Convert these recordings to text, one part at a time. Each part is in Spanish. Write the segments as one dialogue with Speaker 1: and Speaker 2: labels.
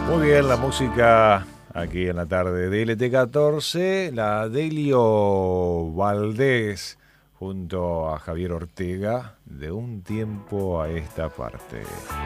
Speaker 1: Muy bien, la música aquí en la tarde de LT14, la Delio Valdés junto a Javier Ortega, de un tiempo a esta parte.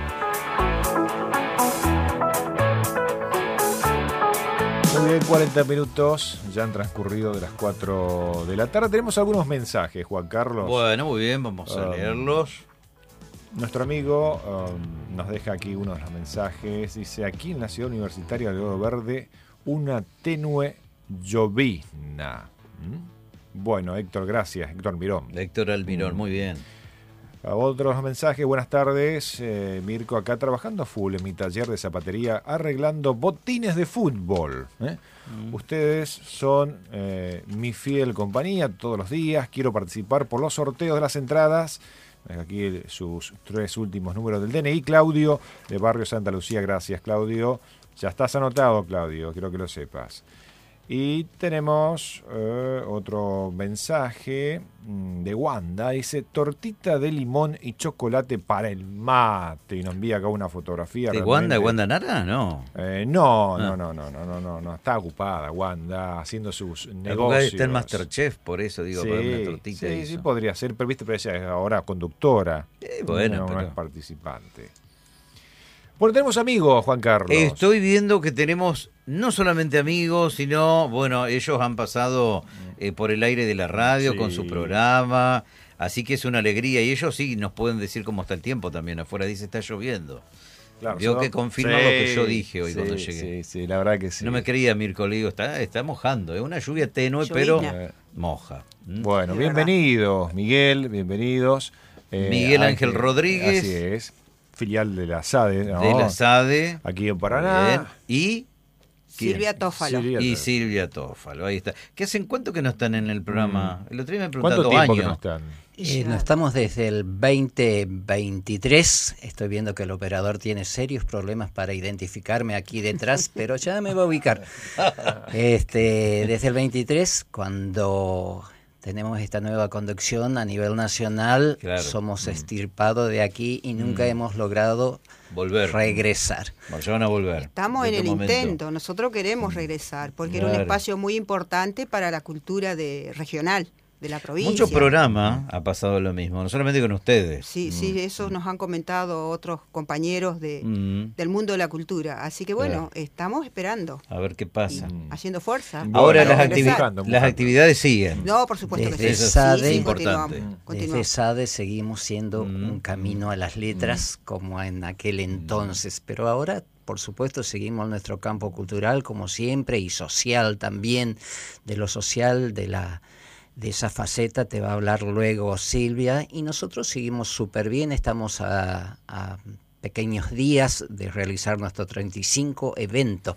Speaker 1: Muy bien, 40 minutos ya han transcurrido de las 4 de la tarde. Tenemos algunos mensajes, Juan Carlos.
Speaker 2: Bueno, muy bien, vamos a leerlos.
Speaker 1: Nuestro amigo nos deja aquí uno de los mensajes. Dice, aquí en la ciudad universitaria de Oro Verde, una tenue llovizna. Bueno, Héctor, gracias. Héctor Almirón.
Speaker 2: Héctor Almirón, muy bien.
Speaker 1: Otros mensajes, buenas tardes. Mirko, acá trabajando a full en mi taller de zapatería, arreglando botines de fútbol. Ustedes son mi fiel compañía todos los días. Quiero participar por los sorteos de las entradas. Aquí sus 3 últimos números del DNI. Claudio, de Barrio Santa Lucía. Gracias, Claudio. Ya estás anotado, Claudio, quiero que lo sepas. Y tenemos otro mensaje de Wanda. Dice, tortita de limón y chocolate para el mate. Y nos envía acá una fotografía.
Speaker 2: ¿De Wanda? ¿Wanda Nara? No.
Speaker 1: No. Está ocupada Wanda haciendo sus negocios.
Speaker 2: Está el Masterchef, por eso digo,
Speaker 1: sí,
Speaker 2: para una tortita.
Speaker 1: Sí, podría ser, pero viste, pero ella es ahora conductora.
Speaker 2: Bueno,
Speaker 1: no es participante. Bueno, tenemos amigos, Juan Carlos.
Speaker 2: Estoy viendo que tenemos no solamente amigos, sino, bueno, ellos han pasado por el aire de la radio con su programa, así que es una alegría. Y ellos sí nos pueden decir cómo está el tiempo también. Afuera dice, está lloviendo. Claro, yo que confirmo lo que yo dije hoy cuando llegué.
Speaker 1: Sí, la verdad que sí.
Speaker 2: No me creía, Mirko, le digo, está mojando. Es una lluvia tenue, pero moja.
Speaker 1: Bueno, bienvenidos, Miguel, bienvenidos.
Speaker 2: Miguel Ángel Rodríguez.
Speaker 1: Así es. Filial de la SADE, ¿no?
Speaker 2: De la SADE.
Speaker 1: Aquí en Paraná.
Speaker 2: Y
Speaker 3: Silvia Tófalo.
Speaker 2: Silvia Tófalo, ahí está. ¿Qué hacen? ¿Cuánto que no están en el programa? El otro día me preguntaron,
Speaker 1: ¿cuánto tiempo que no están?
Speaker 4: No estamos desde el 2023. Estoy viendo que el operador tiene serios problemas para identificarme aquí detrás, pero ya me va a ubicar. Desde el 23, cuando tenemos esta nueva conducción a nivel nacional, somos estirpados de aquí y nunca hemos logrado regresar.
Speaker 2: Ya van a volver.
Speaker 3: Estamos en el intento, nosotros queremos regresar, porque era un espacio muy importante para la cultura regional de la provincia.
Speaker 2: Muchos programas ha pasado lo mismo, no solamente con ustedes.
Speaker 3: Sí, eso nos han comentado otros compañeros del mundo de la cultura. Así que bueno, estamos esperando.
Speaker 2: A ver qué pasa.
Speaker 3: Haciendo fuerza.
Speaker 2: Ahora las actividades siguen.
Speaker 3: No, por supuesto
Speaker 4: desde
Speaker 3: que sí.
Speaker 4: SADE,
Speaker 2: es importante.
Speaker 4: Desde SADE seguimos siendo un camino a las letras como en aquel entonces, pero ahora por supuesto seguimos nuestro campo cultural como siempre y social también. De lo social, de esa faceta te va a hablar luego Silvia, y nosotros seguimos súper bien. Estamos a pequeños días de realizar nuestro 35º evento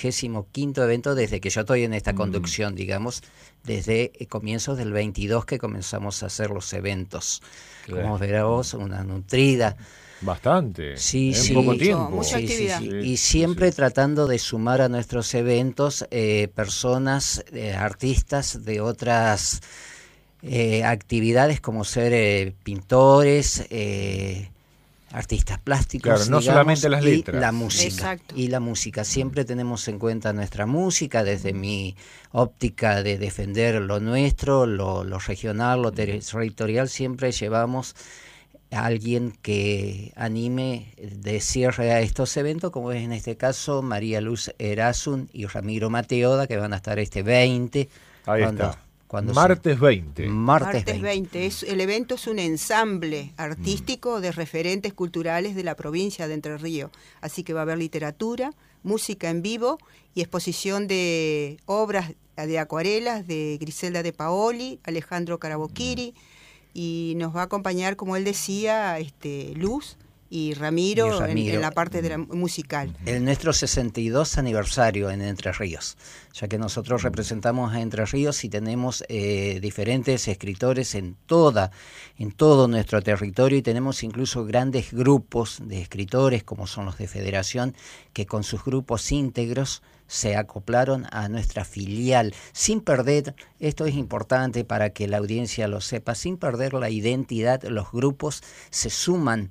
Speaker 4: desde que yo estoy en esta conducción, digamos, desde comienzos del 22 que comenzamos a hacer los eventos. Como verás, una nutrida.
Speaker 1: Bastante.
Speaker 4: Sí,
Speaker 1: en poco tiempo.
Speaker 3: Mucha actividad.
Speaker 4: Sí. Y siempre tratando de sumar a nuestros eventos personas, artistas de otras actividades como ser pintores, artistas plásticos.
Speaker 1: Claro, no solamente las letras.
Speaker 4: Y la música.
Speaker 3: Exacto.
Speaker 4: Y la música. Siempre tenemos en cuenta nuestra música desde mi óptica de defender lo nuestro, lo regional, lo territorial. Siempre llevamos alguien que anime de cierre a estos eventos, como es en este caso María Luz Erasun y Ramiro Mateoda, que van a estar este 20.
Speaker 1: Ahí está. Martes 20.
Speaker 3: Martes 20. El evento es un ensamble artístico de referentes culturales de la provincia de Entre Ríos. Así que va a haber literatura, música en vivo y exposición de obras de acuarelas de Griselda de Paoli, Alejandro Caraboquiri. Y nos va a acompañar, como él decía, Luz y Ramiro. En la parte de la musical.
Speaker 4: El nuestro 62 aniversario en Entre Ríos, ya que nosotros representamos a Entre Ríos y tenemos diferentes escritores en todo nuestro territorio, y tenemos incluso grandes grupos de escritores, como son los de Federación, que con sus grupos íntegros se acoplaron a nuestra filial, sin perder, esto es importante para que la audiencia lo sepa, sin perder la identidad. Los grupos se suman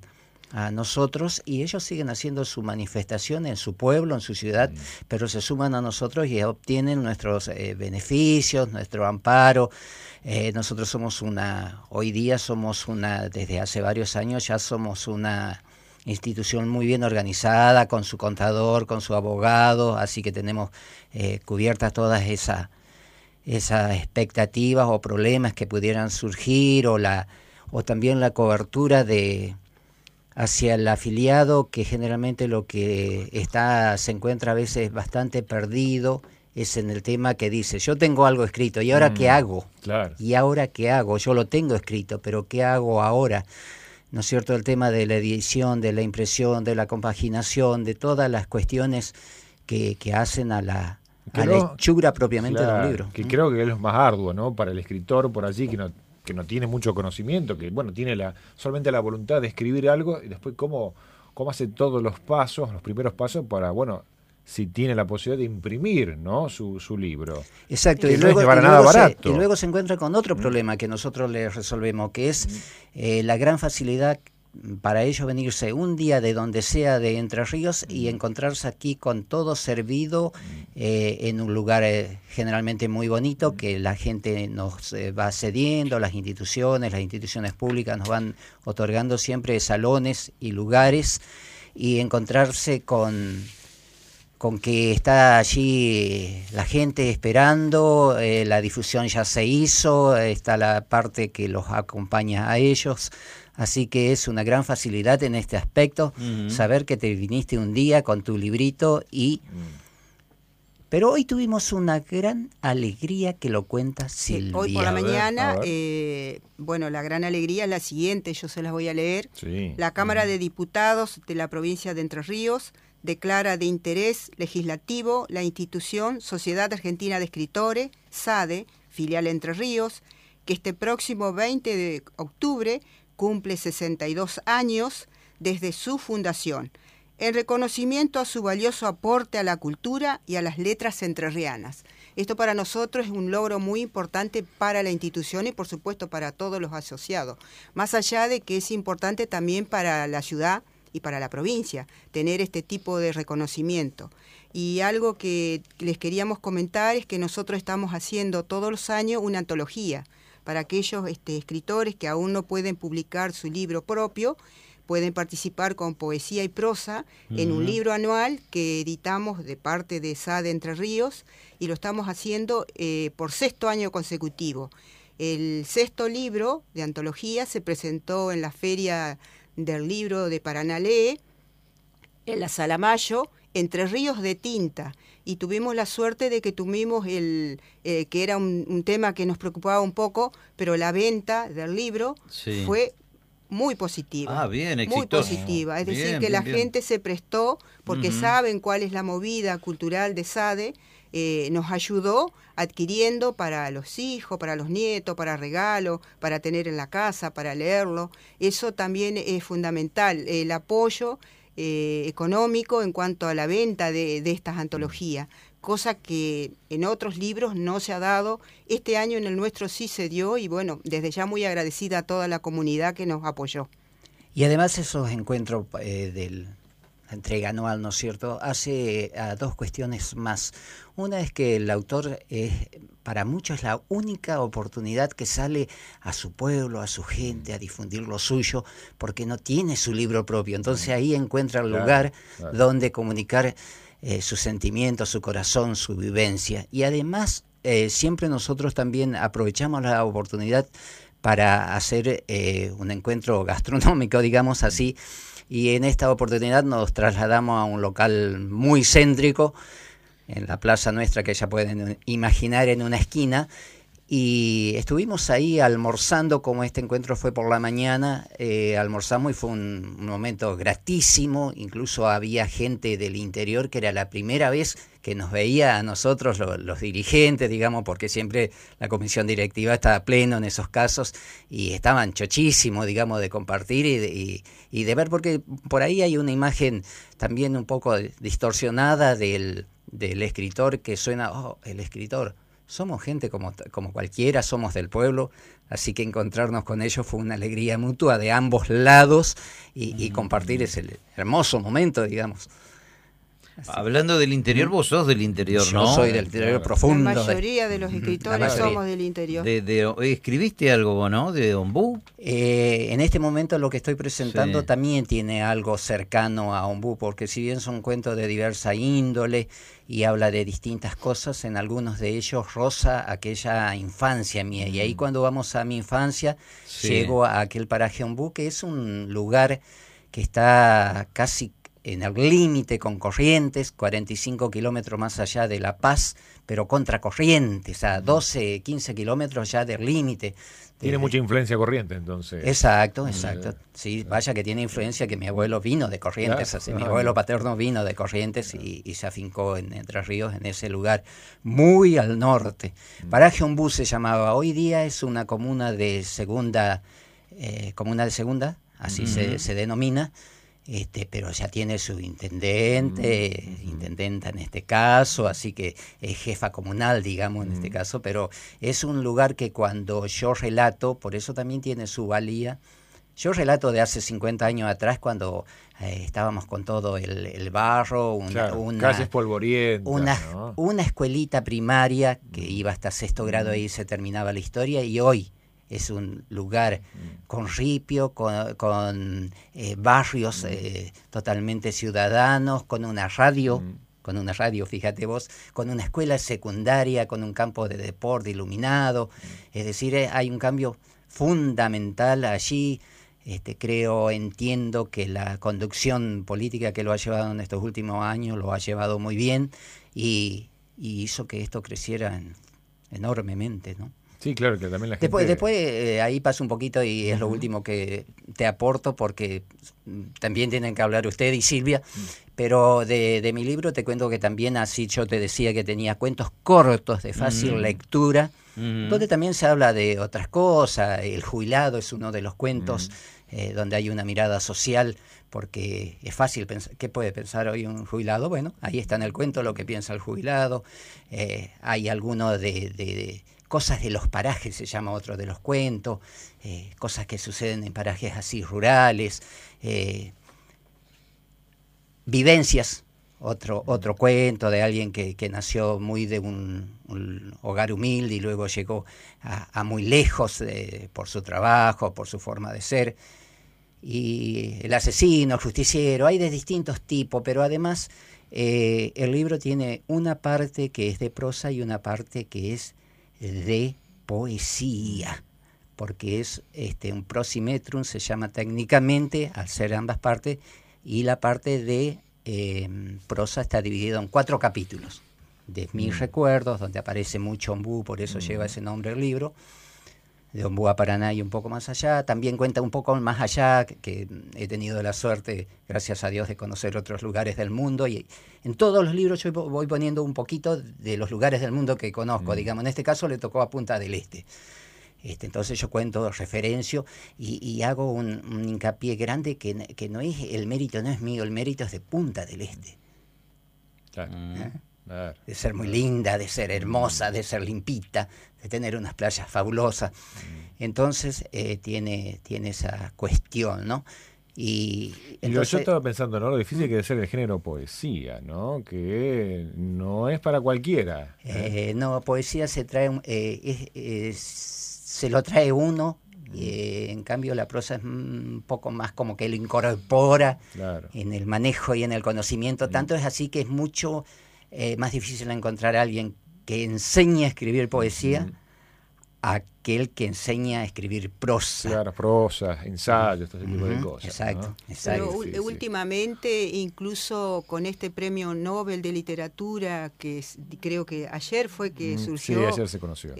Speaker 4: a nosotros, y ellos siguen haciendo su manifestación en su pueblo, en su ciudad, pero se suman a nosotros y obtienen nuestros beneficios, nuestro amparo. Nosotros somos hoy día somos desde hace varios años ya somos una institución muy bien organizada, con su contador, con su abogado, así que tenemos cubiertas todas esas expectativas o problemas que pudieran surgir, o también la cobertura hacia el afiliado, que generalmente lo que se encuentra a veces bastante perdido es en el tema que dice, yo tengo algo escrito, ¿y ahora qué hago?
Speaker 1: Claro.
Speaker 4: ¿Y ahora qué hago? Yo lo tengo escrito, pero ¿qué hago ahora? ¿No es cierto? El tema de la edición, de la impresión, de la compaginación, de todas las cuestiones que hacen a la hechura propiamente de un libro.
Speaker 1: Que creo que es lo más arduo, ¿no? Para el escritor por allí que no tiene mucho conocimiento, que bueno, tiene solamente la voluntad de escribir algo, y después cómo hace todos los primeros pasos para, bueno, si tiene la posibilidad de imprimir, ¿no? su libro.
Speaker 4: Exacto,
Speaker 1: y luego
Speaker 4: se encuentra con otro problema que nosotros le resolvemos, que es la gran facilidad para ellos venirse un día de donde sea de Entre Ríos y encontrarse aquí con todo servido en un lugar generalmente muy bonito, que la gente nos va cediendo, las instituciones públicas nos van otorgando siempre salones y lugares, y encontrarse con que está allí la gente esperando, la difusión ya se hizo, está la parte que los acompaña a ellos, así que es una gran facilidad en este aspecto, saber que te viniste un día con tu librito Pero hoy tuvimos una gran alegría que lo cuenta Silvia.
Speaker 3: Hoy por la mañana, la gran alegría es la siguiente, yo se las voy a leer.
Speaker 1: Sí.
Speaker 3: La Cámara de Diputados de la provincia de Entre Ríos declara de interés legislativo la institución Sociedad Argentina de Escritores, SADE, filial Entre Ríos, que este próximo 20 de octubre cumple 62 años desde su fundación, en reconocimiento a su valioso aporte a la cultura y a las letras entrerrianas. Esto para nosotros es un logro muy importante para la institución y por supuesto para todos los asociados, más allá de que es importante también para la ciudad y para la provincia tener este tipo de reconocimiento. Y algo que les queríamos comentar es que nosotros estamos haciendo todos los años una antología para aquellos escritores que aún no pueden publicar su libro propio. Pueden participar con poesía y prosa en un libro anual que editamos de parte de SADE Entre Ríos, y lo estamos haciendo por 6º año consecutivo. El 6º libro de antología se presentó en la Feria del Libro de Paranalé, en la Sala Mayo, Entre Ríos de Tinta, y tuvimos la suerte de que tuvimos que era un tema que nos preocupaba un poco, pero la venta del libro fue muy positiva.
Speaker 2: Bien, exitoso.
Speaker 3: Muy positiva. Es decir, que la gente se prestó porque saben cuál es la movida cultural de SADE. Nos ayudó adquiriendo para los hijos, para los nietos, para regalo, para tener en la casa, para leerlo. Eso también es fundamental, el apoyo económico en cuanto a la venta de estas antologías, cosa que en otros libros no se ha dado. Este año en el nuestro sí se dio, y bueno, desde ya muy agradecida a toda la comunidad que nos apoyó.
Speaker 4: Y además esos encuentros de la entrega anual, ¿no es cierto?, hace a dos cuestiones más. Una es que el autor para muchos es la única oportunidad que sale a su pueblo, a su gente, a difundir lo suyo, porque no tiene su libro propio. Entonces ahí encuentra el lugar donde comunicar sus sentimientos, su corazón, su vivencia. Y además siempre nosotros también aprovechamos la oportunidad para hacer un encuentro gastronómico, digamos así, y en esta oportunidad nos trasladamos a un local muy céntrico, en la plaza nuestra, que ya pueden imaginar, en una esquina, y estuvimos ahí almorzando, como este encuentro fue por la mañana, almorzamos y fue un momento gratísimo. Incluso había gente del interior que era la primera vez que nos veía a nosotros, los dirigentes, digamos, porque siempre la comisión directiva está a pleno en esos casos, y estaban chochísimos, digamos, de compartir y de ver, porque por ahí hay una imagen también un poco distorsionada del escritor, que suena, el escritor somos gente como cualquiera, somos del pueblo, así que encontrarnos con ellos fue una alegría mutua de ambos lados y compartir ese hermoso momento, digamos.
Speaker 2: Hablando del interior, vos sos del interior,
Speaker 4: Yo
Speaker 2: ¿no?
Speaker 4: soy del interior profundo.
Speaker 3: La mayoría de los escritores somos del interior.
Speaker 2: ¿Escribiste algo, no? ¿De Ombú?
Speaker 4: En este momento lo que estoy presentando
Speaker 2: Sí.
Speaker 4: también tiene algo cercano a Ombú, porque si bien son cuentos de diversa índole y habla de distintas cosas, en algunos de ellos roza aquella infancia mía. Y ahí cuando vamos a mi infancia,
Speaker 2: Sí.
Speaker 4: llego a aquel paraje Ombú, que es un lugar que está casi en el límite con Corrientes, 45 kilómetros más allá de La Paz, pero contra Corrientes, a 12, 15 kilómetros ya del límite.
Speaker 1: Tiene mucha influencia Corrientes, entonces.
Speaker 4: Exacto. Sí, vaya que tiene influencia que mi abuelo vino de Corrientes, así, mi abuelo paterno vino de Corrientes y se afincó en Entre Ríos, en ese lugar muy al norte. Paraje Ombú se llamaba, hoy día es una comuna de segunda, así se denomina. Pero ya tiene su intendenta en este caso, así que es jefa comunal, digamos, en este caso, pero es un lugar que cuando yo relato, por eso también tiene su valía, yo relato de hace 50 años atrás cuando estábamos con todo el barro,
Speaker 1: calles polvorientas, ¿no?
Speaker 4: Una escuelita primaria que iba hasta 6º grado, ahí se terminaba la historia, y hoy es un lugar con ripio, con barrios totalmente ciudadanos, con una radio, fíjate vos, con una escuela secundaria, con un campo de deporte iluminado. Es decir, hay un cambio fundamental allí. Entiendo que la conducción política que lo ha llevado en estos últimos años lo ha llevado muy bien y hizo que esto creciera enormemente, ¿no?
Speaker 1: Sí, claro, que también la gente...
Speaker 4: Después ahí paso un poquito y es lo último que te aporto, porque también tienen que hablar usted y Silvia, pero de mi libro te cuento que también, así yo te decía que tenía cuentos cortos de fácil lectura, donde también se habla de otras cosas. El jubilado es uno de los cuentos donde hay una mirada social, porque es fácil pensar, ¿qué puede pensar hoy un jubilado? Bueno, ahí está en el cuento lo que piensa el jubilado. Hay alguno de cosas de los parajes, se llama otro de los cuentos, cosas que suceden en parajes así rurales, vivencias, otro cuento de alguien que nació muy de un hogar humilde y luego llegó a muy lejos por su trabajo, por su forma de ser. Y el asesino, el justiciero, hay de distintos tipos, pero además el libro tiene una parte que es de prosa y una parte que es de poesía, porque es un prosimetrum, se llama técnicamente, al ser ambas partes, y la parte de prosa está dividida en 4 capítulos, de mis recuerdos, donde aparece mucho Ombú, por eso lleva ese nombre el libro, de Ombú a Paraná y un poco más allá. También cuenta un poco más allá, que he tenido la suerte, gracias a Dios, de conocer otros lugares del mundo, y en todos los libros yo voy poniendo un poquito de los lugares del mundo que conozco. Digamos, en este caso le tocó a Punta del Este. Entonces yo cuento, referencio y hago un hincapié grande que no es, el mérito no es mío, el mérito es de Punta del Este.
Speaker 1: Claro. Claro.
Speaker 4: De ser muy linda, de ser hermosa, de ser limpita, de tener unas playas fabulosas. Entonces tiene esa cuestión, ¿no? Y entonces,
Speaker 1: yo estaba pensando, ¿no? Lo difícil que debe ser el género poesía, ¿no? Que no es para cualquiera.
Speaker 4: No, poesía se trae, se lo trae uno. En cambio la prosa es un poco más como que lo incorpora en el manejo y en el conocimiento. Tanto es así que es mucho más difícil encontrar a alguien que enseñe a escribir poesía a aquel que enseña a escribir prosa.
Speaker 1: Claro, prosa, ensayos, todo ese tipo de cosas.
Speaker 4: Exacto,
Speaker 1: ¿no?
Speaker 4: exacto.
Speaker 3: Pero últimamente, incluso con este premio Nobel de Literatura, que creo que ayer fue que surgió.
Speaker 1: Sí, ayer se conoció.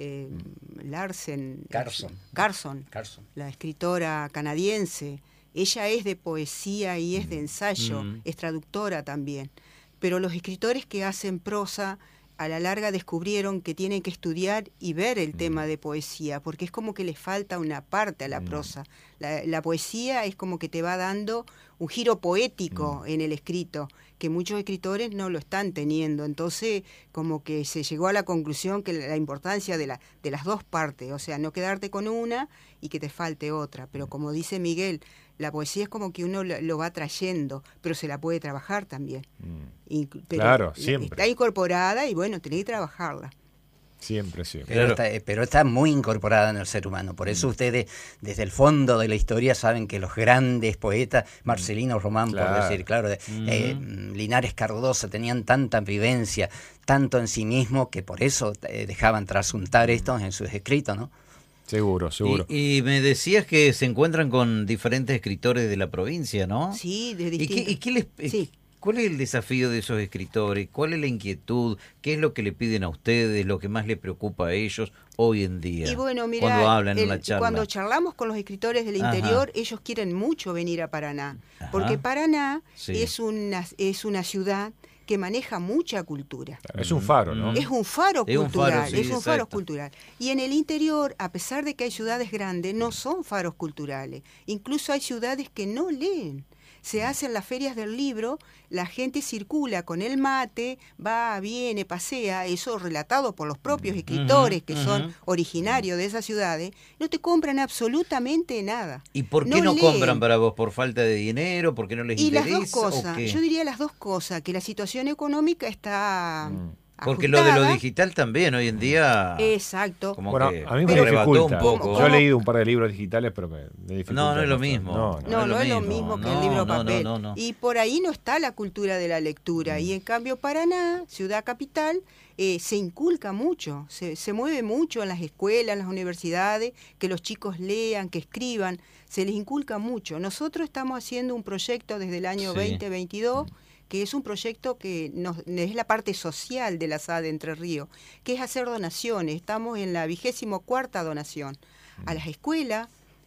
Speaker 3: Carson, la escritora canadiense. Ella es de poesía y es de ensayo, es traductora también. Pero los escritores que hacen prosa a la larga descubrieron que tienen que estudiar y ver el tema de poesía, porque es como que les falta una parte a la prosa. La poesía es como que te va dando un giro poético en el escrito, que muchos escritores no lo están teniendo. Entonces, como que se llegó a la conclusión que la importancia de las dos partes, o sea, no quedarte con una y que te falte otra. Pero como dice Miguel, la poesía es como que uno lo va trayendo, pero se la puede trabajar también. Pero
Speaker 1: claro, siempre.
Speaker 3: Está incorporada y bueno, tenés que trabajarla.
Speaker 1: Siempre, siempre.
Speaker 4: Pero está muy incorporada en el ser humano. Por eso ustedes, desde el fondo de la historia, saben que los grandes poetas, Marcelino Román, por decir, claro, Linares Cardoso, tenían tanta vivencia, tanto en sí mismo, que por eso dejaban trasuntar esto en sus escritos, ¿no?
Speaker 1: Seguro, seguro.
Speaker 2: Y me decías que se encuentran con diferentes escritores de la provincia, ¿no?
Speaker 3: Sí, de distintos.
Speaker 2: ¿Y qué les...
Speaker 3: Sí.
Speaker 2: ¿Cuál es el desafío de esos escritores? ¿Cuál es la inquietud? ¿Qué es lo que le piden a ustedes? ¿Lo que más les preocupa a ellos hoy en día?
Speaker 3: Y bueno, mira,
Speaker 2: cuando hablan en la charla.
Speaker 3: Cuando charlamos con los escritores del interior, ellos quieren mucho venir a Paraná, porque Paraná es una ciudad que maneja mucha cultura.
Speaker 1: Es un faro, ¿no?
Speaker 3: Es un faro cultural,
Speaker 2: es un
Speaker 3: faro cultural. Y en el interior, a pesar de que hay ciudades grandes, no son faros culturales. Incluso hay ciudades que no leen. Se hacen las ferias del libro, la gente circula con el mate, va, viene, pasea, eso relatado por los propios escritores que son originarios de esas ciudades, no te compran absolutamente nada.
Speaker 2: ¿Y por qué no compran para vos? ¿Por falta de dinero? ¿Por qué no les interesa?
Speaker 3: Y las dos cosas, yo diría las dos cosas, que la situación económica está...
Speaker 2: Porque lo de lo digital también hoy en día.
Speaker 3: Exacto.
Speaker 1: Bueno, a mí me
Speaker 2: arrebató
Speaker 1: dificulta.
Speaker 2: un poco.
Speaker 1: Yo he leído un par de libros digitales, pero me dificulta.
Speaker 2: No es lo mismo.
Speaker 3: No es lo mismo que el libro papel. Y por ahí no está la cultura de la lectura. Y en cambio Paraná, ciudad capital, se inculca mucho, se mueve mucho en las escuelas, en las universidades, que los chicos lean, que escriban, se les inculca mucho. Nosotros estamos haciendo un proyecto desde el año 2022, que es un proyecto que es la parte social de la SAD de Entre Ríos, que es hacer donaciones. Estamos en la 24ª donación a las escuelas,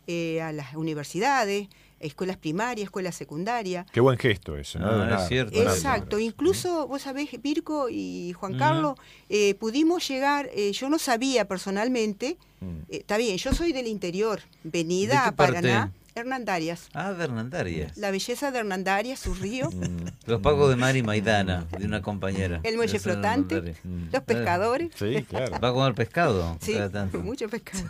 Speaker 3: a las universidades, escuelas primarias, escuelas secundarias.
Speaker 1: Qué buen gesto eso, ¿no?
Speaker 2: Es cierto.
Speaker 3: Exacto. Incluso, vos sabés, Virko y Juan Carlos, pudimos llegar, yo no sabía personalmente, está bien, yo soy del interior, venida a Paraná. Hernandarias.
Speaker 2: De Hernandarias.
Speaker 3: La belleza de Hernandarias, su río.
Speaker 2: Los pagos de Mari Maidana, de una compañera.
Speaker 3: El muelle flotante, los pescadores.
Speaker 1: Sí, claro.
Speaker 2: ¿Va a comer pescado?
Speaker 3: Sí, mucho pescado.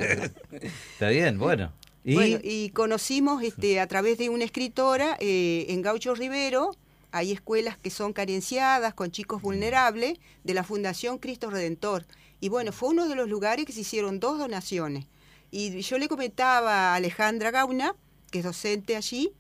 Speaker 2: Está bien, bueno.
Speaker 3: Y conocimos a través de una escritora en Gaucho Rivero, hay escuelas que son carenciadas, con chicos vulnerables, de la Fundación Cristo Redentor. Y bueno, fue uno de los lugares que se hicieron 2 donaciones. Y yo le comentaba a Alejandra Gauna, que es docente allí,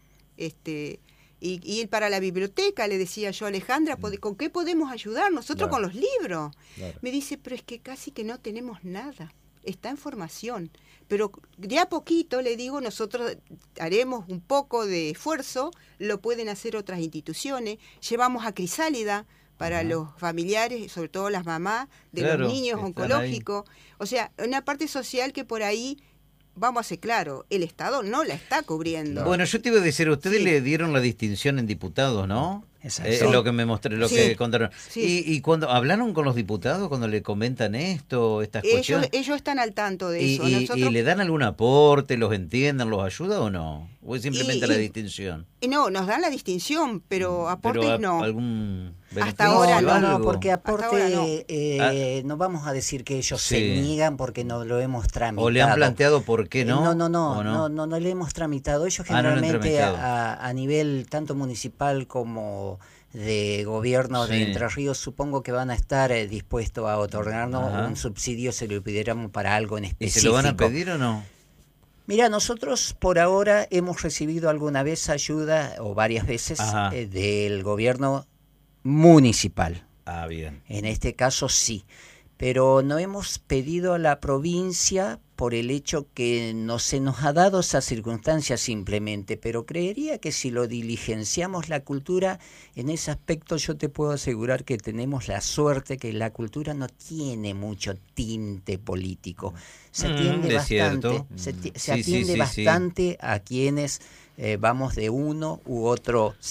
Speaker 3: y para la biblioteca le decía yo a Alejandra, ¿con qué podemos ayudar? Nosotros con los libros. Claro. Me dice, pero es que casi que no tenemos nada, está en formación. Pero de a poquito, le digo, nosotros haremos un poco de esfuerzo, lo pueden hacer otras instituciones, llevamos a Crisálida para los familiares, sobre todo las mamás de los niños oncológicos. O sea, una parte social que por ahí, vamos a ser claro, el Estado no la está cubriendo.
Speaker 2: Bueno, yo te iba a decir, ustedes le dieron la distinción en diputados, ¿no? Exacto. Lo que me mostré, lo que contaron. Sí. ¿Y cuando hablaron con los diputados, cuando le comentan estas cuestiones?
Speaker 3: Ellos están al tanto de eso.
Speaker 2: ¿Y le dan algún aporte, los entienden, los ayuda o no? ¿O es simplemente la distinción?
Speaker 3: No, nos dan la distinción, pero aportes no.
Speaker 2: ¿Algún
Speaker 3: hasta ahora
Speaker 4: no, porque aporte no vamos a decir que ellos se niegan porque no lo hemos tramitado.
Speaker 2: ¿O le han planteado por qué no?
Speaker 4: No le hemos tramitado. Ellos generalmente a nivel tanto municipal como de gobierno de Entre Ríos, supongo que van a estar dispuestos a otorgarnos un subsidio si lo pidiéramos para algo en específico.
Speaker 2: ¿Y se lo van a pedir o no?
Speaker 4: Mira, nosotros por ahora hemos recibido alguna vez ayuda, o varias veces, del gobierno municipal.
Speaker 2: Bien.
Speaker 4: En este caso sí, pero no hemos pedido a la provincia por el hecho que no se nos ha dado esa circunstancia simplemente, pero creería que si lo diligenciamos la cultura, en ese aspecto yo te puedo asegurar que tenemos la suerte que la cultura no tiene mucho tinte político. Se atiende bastante, se atiende bastante a quienes vamos de uno u otro sector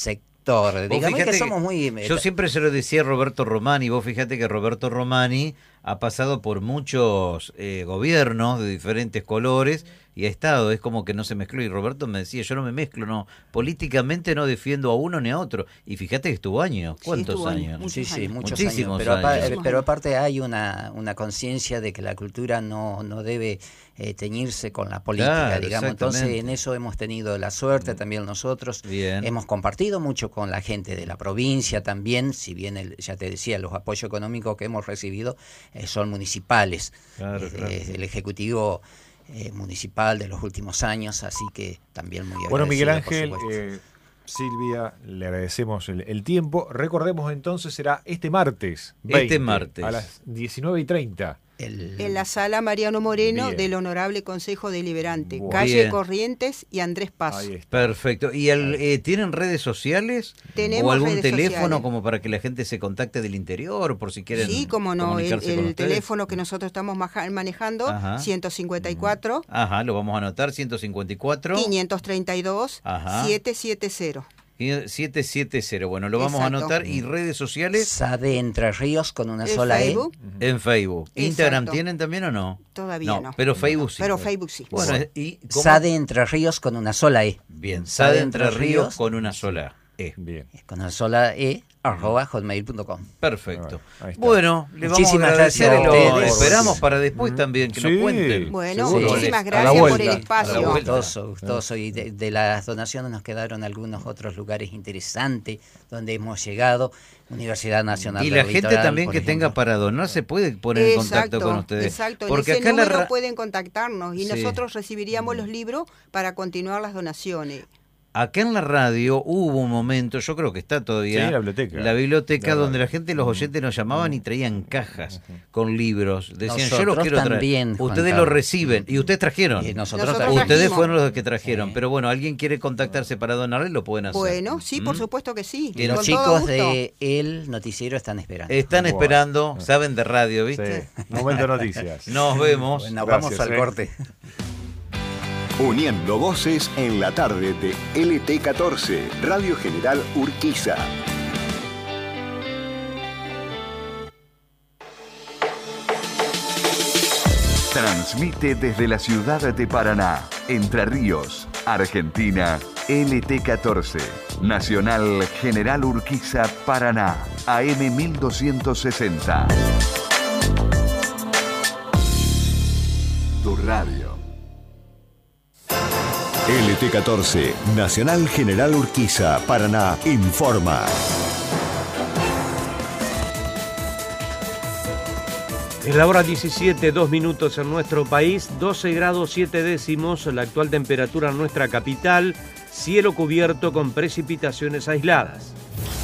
Speaker 4: sector. Digamos que somos muy...
Speaker 2: Yo siempre se lo decía a Roberto Romani, vos fíjate que Roberto Romani ha pasado por muchos gobiernos de diferentes colores y ha estado, es como que no se mezcló. Y Roberto me decía, yo no me mezclo, no, políticamente no defiendo a uno ni a otro. Y fíjate que estuvo años, ¿cuántos años?
Speaker 4: Muchos años.
Speaker 2: Muchísimos
Speaker 4: años. Pero aparte hay una conciencia de que la cultura no debe teñirse con la política,
Speaker 2: claro,
Speaker 4: digamos. Entonces en eso hemos tenido la suerte también nosotros.
Speaker 2: Bien.
Speaker 4: Hemos compartido mucho con la gente de la provincia también, si bien ya te decía, los apoyos económicos que hemos recibido son municipales.
Speaker 2: Claro.
Speaker 4: El Ejecutivo municipal de los últimos años, así que también muy agradecido.
Speaker 1: Bueno, Miguel Ángel, Silvia, le agradecemos el tiempo. Recordemos entonces, será este martes 20, a las 19:30.
Speaker 3: En la sala Mariano Moreno
Speaker 1: Bien.
Speaker 3: del Honorable Consejo Deliberante,
Speaker 1: Bueno.
Speaker 3: calle
Speaker 2: Bien.
Speaker 3: Corrientes y Andrés Paz.
Speaker 1: Ahí está.
Speaker 2: Perfecto. ¿Y tienen redes sociales?
Speaker 3: Tenemos
Speaker 2: ¿O algún
Speaker 3: redes
Speaker 2: teléfono
Speaker 3: sociales.
Speaker 2: como para que la gente se contacte del interior por si quieren
Speaker 3: Sí, como no,
Speaker 2: comunicarse con
Speaker 3: el
Speaker 2: ustedes?
Speaker 3: teléfono que nosotros estamos manejando,
Speaker 2: Ajá.
Speaker 3: 154
Speaker 2: Ajá, lo vamos a anotar, 154
Speaker 3: 532
Speaker 2: Ajá.
Speaker 3: 770.
Speaker 2: 770. Bueno, lo vamos
Speaker 3: Exacto.
Speaker 2: a anotar. ¿Y redes sociales?
Speaker 4: SADE Entre Ríos con una
Speaker 3: El
Speaker 4: sola
Speaker 3: Facebook,
Speaker 2: En Facebook.
Speaker 3: Exacto.
Speaker 2: ¿Instagram tienen también o no?
Speaker 3: Todavía no.
Speaker 2: Pero Facebook sí.
Speaker 3: Pero Facebook sí.
Speaker 2: Bueno,
Speaker 4: Bueno.
Speaker 2: ¿y
Speaker 4: E.
Speaker 2: cómo?
Speaker 4: SADE Entre Ríos con una sola E.
Speaker 2: Bien,
Speaker 4: SADE
Speaker 2: SADE Entre
Speaker 4: Entre
Speaker 2: Ríos
Speaker 4: Ríos.
Speaker 2: con una sola E.
Speaker 1: Bien.
Speaker 4: Con una sola E, @hotmail.com.
Speaker 2: Perfecto.
Speaker 1: Ahí está.
Speaker 2: Bueno, le vamos
Speaker 4: Muchísimas
Speaker 2: a agradecer
Speaker 4: gracias
Speaker 2: y
Speaker 4: a
Speaker 2: lo
Speaker 4: ustedes.
Speaker 2: esperamos para después también que
Speaker 1: Sí.
Speaker 2: nos cuenten.
Speaker 3: Bueno,
Speaker 4: Seguro.
Speaker 3: muchísimas
Speaker 1: A la
Speaker 3: gracias por
Speaker 1: vuelta.
Speaker 3: el
Speaker 2: A la
Speaker 3: espacio.
Speaker 2: vuelta.
Speaker 4: Gustoso. Y de las donaciones nos quedaron algunos otros lugares interesantes donde hemos llegado. Universidad Nacional
Speaker 2: Y
Speaker 4: del
Speaker 2: la gente
Speaker 4: Litoral,
Speaker 2: también
Speaker 4: por
Speaker 2: que
Speaker 4: ejemplo.
Speaker 2: tenga para donar se puede poner en contacto con ustedes.
Speaker 3: Exacto,
Speaker 2: Porque
Speaker 3: en ese
Speaker 2: acá la
Speaker 3: número pueden contactarnos y
Speaker 2: Sí.
Speaker 3: nosotros recibiríamos los libros para continuar las donaciones.
Speaker 2: Acá en la radio hubo un momento, yo creo que está todavía,
Speaker 1: Sí, la biblioteca.
Speaker 2: la biblioteca
Speaker 1: La
Speaker 2: donde
Speaker 1: radio.
Speaker 2: la gente, los oyentes nos llamaban y traían cajas con libros. Decían, yo los
Speaker 4: Nosotros
Speaker 2: quiero traer.
Speaker 4: también, Juan
Speaker 2: Ustedes
Speaker 4: Carlos.
Speaker 2: los reciben y ustedes trajeron.
Speaker 4: Y nosotros
Speaker 3: Nosotros
Speaker 4: también.
Speaker 2: Ustedes
Speaker 3: trajimos.
Speaker 2: fueron los que trajeron,
Speaker 4: Sí.
Speaker 2: pero bueno, alguien quiere contactarse para donarle, lo pueden hacer.
Speaker 3: Bueno, sí, por
Speaker 2: ¿Mm?
Speaker 3: supuesto que sí.
Speaker 2: Que
Speaker 4: Los
Speaker 3: con todo
Speaker 4: chicos
Speaker 3: gusto.
Speaker 4: de El Noticiero están esperando.
Speaker 2: Están
Speaker 1: Bueno.
Speaker 2: esperando, saben de radio, ¿viste?
Speaker 1: Sí. Momento de noticias.
Speaker 2: Nos vemos.
Speaker 4: Bueno,
Speaker 1: Gracias,
Speaker 4: vamos al corte.
Speaker 5: Uniendo voces en la tarde de LT14, Radio General Urquiza. Transmite desde la ciudad de Paraná, Entre Ríos, Argentina, LT14, Nacional General Urquiza, Paraná, AM 1260. Tu radio. LT14, Nacional General Urquiza, Paraná, informa.
Speaker 6: Es la hora 17, 2 minutos en nuestro país, 12 grados 7 décimos, la actual temperatura en nuestra capital, cielo cubierto con precipitaciones aisladas.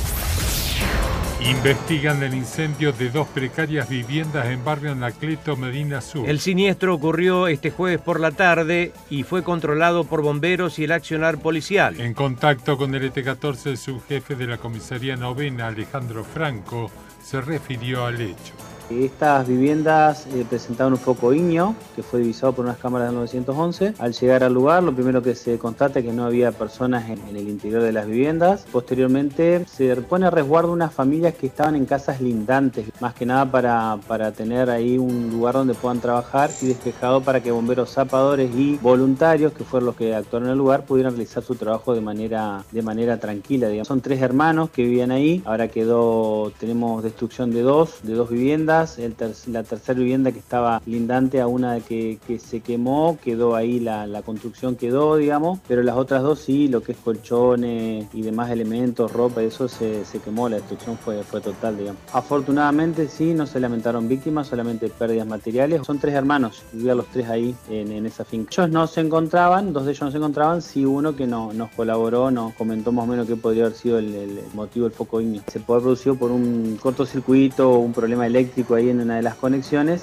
Speaker 7: Investigan el incendio de 2 precarias viviendas en barrio Anacleto, Medina Sur.
Speaker 6: El siniestro ocurrió este jueves por la tarde y fue controlado por bomberos y el accionar policial.
Speaker 7: En contacto con el ET14, el subjefe de la comisaría novena, Alejandro Franco, se refirió al hecho.
Speaker 8: Estas viviendas presentaban un foco ígneo que fue divisado por unas cámaras del 911. Al llegar al lugar, lo primero que se constata es que no había personas en el interior de las viviendas. Posteriormente se pone a resguardo unas familias que estaban en casas lindantes, más que nada para tener ahí un lugar donde puedan trabajar y despejado para que bomberos zapadores y voluntarios, que fueron los que actuaron en el lugar, pudieran realizar su trabajo de manera tranquila, digamos. Son 3 hermanos que vivían ahí. Ahora tenemos destrucción de dos viviendas. La tercera vivienda que estaba lindante a una que se quemó, quedó ahí, la construcción quedó, digamos, pero las otras 2 sí, lo que es colchones y demás elementos, ropa, eso se quemó, la destrucción fue total, digamos. Afortunadamente sí, no se lamentaron víctimas, solamente pérdidas materiales. Son 3 hermanos, vivían los 3 ahí en esa finca. Ellos no se encontraban, 2 de ellos no se encontraban, sí uno que nos colaboró, nos comentó más o menos qué podría haber sido el motivo del foco ígneo. Se puede haber producido por un cortocircuito o un problema eléctrico ahí en una de las conexiones.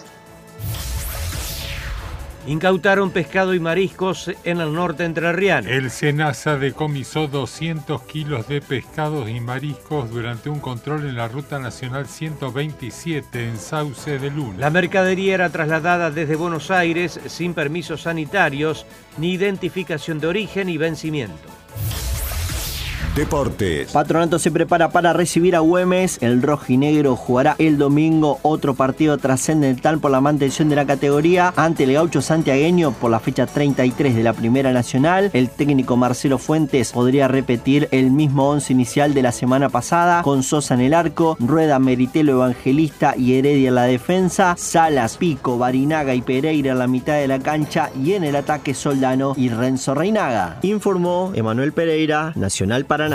Speaker 6: Incautaron pescado y mariscos en el norte entrerriano.
Speaker 7: El SENASA decomisó 200 kilos de pescados y mariscos durante un control en la Ruta Nacional 127 en Sauce de Luna.
Speaker 6: La mercadería era trasladada desde Buenos Aires sin permisos sanitarios, ni identificación de origen y vencimiento.
Speaker 5: Deportes.
Speaker 9: Patronato se prepara para recibir a Güemes. El rojinegro jugará el domingo otro partido trascendental por la mantención de la categoría ante el gaucho santiagueño por la fecha 33 de la Primera Nacional. El técnico Marcelo Fuentes podría repetir el mismo once inicial de la semana pasada, con Sosa en el arco, Rueda, Meritelo, Evangelista y Heredia en la defensa, Salas, Pico, Barinaga y Pereira en la mitad de la cancha y en el ataque Soldano y Renzo Reinaga. Informó Emanuel Pereira, Nacional Paraná.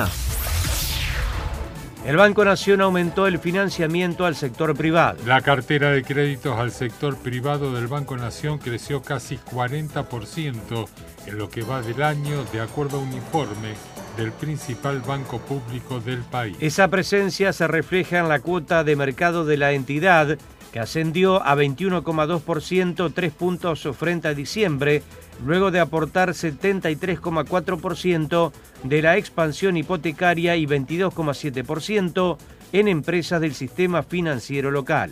Speaker 6: El Banco Nación aumentó el financiamiento al sector privado.
Speaker 7: La cartera de créditos al sector privado del Banco Nación creció casi 40% en lo que va del año, de acuerdo a un informe del principal banco público del país.
Speaker 6: Esa presencia se refleja en la cuota de mercado de la entidad, que ascendió a 21,2%, 3 puntos frente a diciembre, luego de aportar 73,4% de la expansión hipotecaria y 22,7% en empresas del sistema financiero local.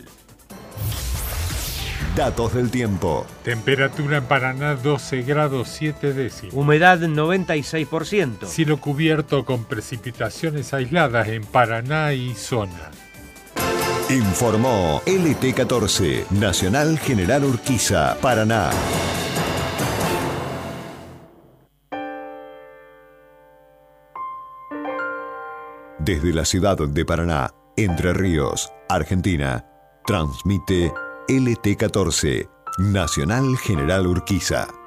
Speaker 5: Datos del tiempo.
Speaker 7: Temperatura en Paraná 12 grados 7 décimos.
Speaker 6: Humedad 96%.
Speaker 7: Cielo cubierto con precipitaciones aisladas en Paraná y zona.
Speaker 5: Informó LT14, Nacional General Urquiza, Paraná. Desde la ciudad de Paraná, Entre Ríos, Argentina, transmite LT14, Nacional General Urquiza.